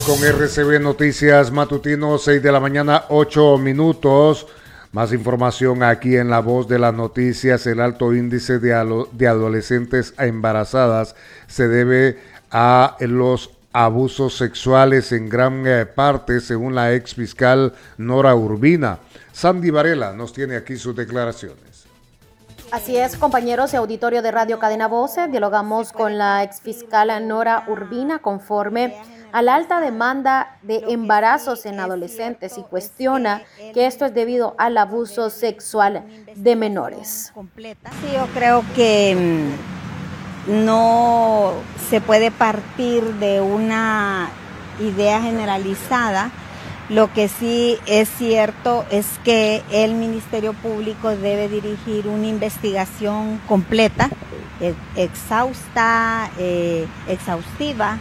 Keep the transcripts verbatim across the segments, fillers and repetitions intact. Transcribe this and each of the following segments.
Con R C B Noticias Matutino, seis de la mañana, ocho minutos. Más información aquí en La Voz de las Noticias. El alto índice de, alo- de adolescentes embarazadas se debe a los abusos sexuales en gran eh, parte, según la ex fiscal Nora Urbina. Sandy Varela nos tiene aquí sus declaraciones. Así es, compañeros de auditorio de Radio Cadena Voce, dialogamos con la exfiscal Nora Urbina conforme a la alta demanda de embarazos en adolescentes y cuestiona que esto es debido al abuso sexual de menores. Sí, yo creo que no se puede partir de una idea generalizada. Lo que sí es cierto es que el Ministerio Público debe dirigir una investigación completa, exhausta, eh, exhaustiva,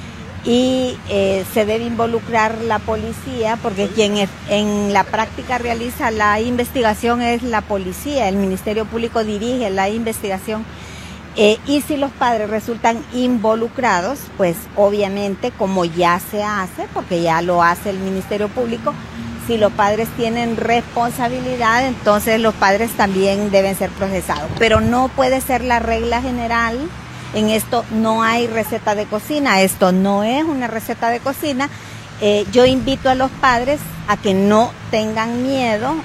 y eh, se debe involucrar la policía, porque quien es, en la práctica realiza la investigación es la policía. El Ministerio Público dirige la investigación. Eh, y si los padres resultan involucrados, pues obviamente, como ya se hace, porque ya lo hace el Ministerio Público, si los padres tienen responsabilidad, entonces los padres también deben ser procesados. Pero no puede ser la regla general. En esto no hay receta de cocina, esto no es una receta de cocina. Eh, yo invito a los padres a que no tengan miedo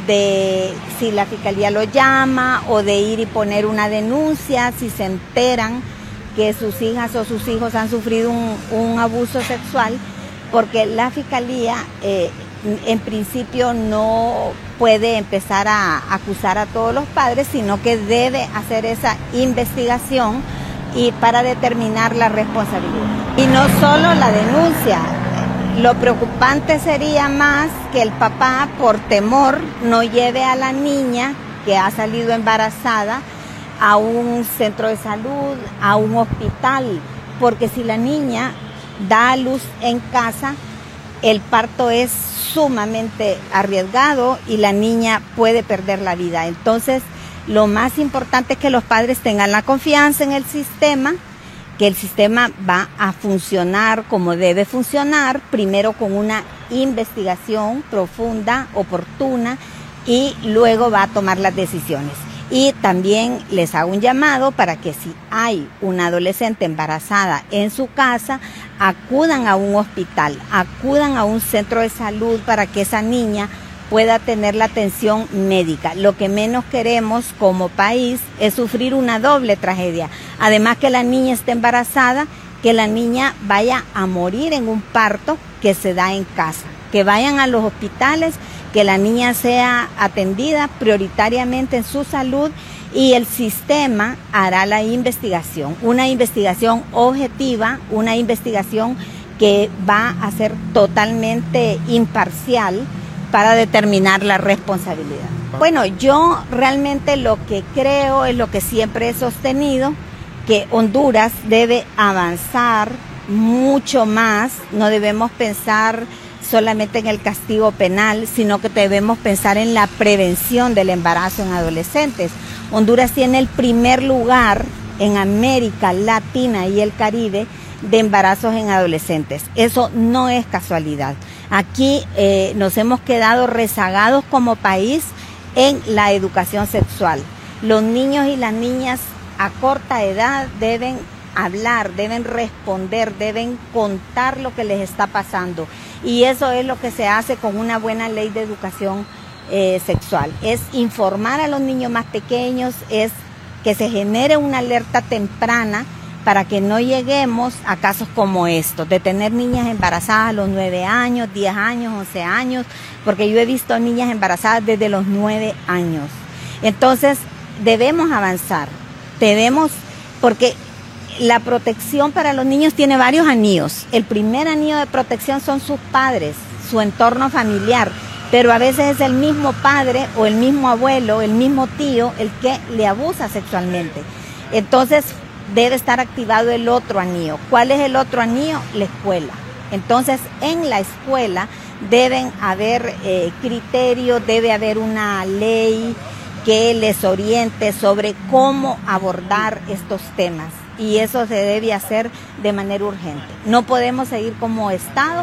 de si la fiscalía lo llama o de ir y poner una denuncia si se enteran que sus hijas o sus hijos han sufrido un, un abuso sexual, porque la fiscalía eh, en principio no puede empezar a acusar a todos los padres, sino que debe hacer esa investigación y para determinar la responsabilidad. Y no solo la denuncia. Lo preocupante sería más que el papá, por temor, no lleve a la niña que ha salido embarazada a un centro de salud, a un hospital, porque si la niña da a luz en casa, el parto es sumamente arriesgado y la niña puede perder la vida. Entonces, lo más importante es que los padres tengan la confianza en el sistema, que el sistema va a funcionar como debe funcionar, primero con una investigación profunda, oportuna, y luego va a tomar las decisiones. Y también les hago un llamado para que si hay una adolescente embarazada en su casa, acudan a un hospital, acudan a un centro de salud para que esa niña pueda tener la atención médica. Lo que menos queremos como país es sufrir una doble tragedia. Además que la niña esté embarazada, que la niña vaya a morir en un parto que se da en casa. Que vayan a los hospitales, que la niña sea atendida prioritariamente en su salud y el sistema hará la investigación. Una investigación objetiva, una investigación que va a ser totalmente imparcial para determinar la responsabilidad. Bueno, yo realmente lo que creo es lo que siempre he sostenido, que Honduras debe avanzar mucho más, no debemos pensar solamente en el castigo penal, sino que debemos pensar en la prevención del embarazo en adolescentes. Honduras tiene el primer lugar en América Latina y el Caribe de embarazos en adolescentes. Eso no es casualidad. Aquí eh, nos hemos quedado rezagados como país en la educación sexual. Los niños y las niñas a corta edad deben hablar, deben responder, deben contar lo que les está pasando. Y eso es lo que se hace con una buena ley de educación eh, sexual. Es informar a los niños más pequeños, es que se genere una alerta temprana para que no lleguemos a casos como estos, de tener niñas embarazadas a los nueve años, diez años, once años, porque yo he visto niñas embarazadas desde los nueve años. Entonces, debemos avanzar, debemos, porque la protección para los niños tiene varios anillos. El primer anillo de protección son sus padres, su entorno familiar, pero a veces es el mismo padre o el mismo abuelo, el mismo tío, el que le abusa sexualmente. Entonces, debe estar activado el otro anillo. ¿Cuál es el otro anillo? La escuela. Entonces, en la escuela deben haber eh, criterios, debe haber una ley que les oriente sobre cómo abordar estos temas. Y eso se debe hacer de manera urgente. No podemos seguir como Estado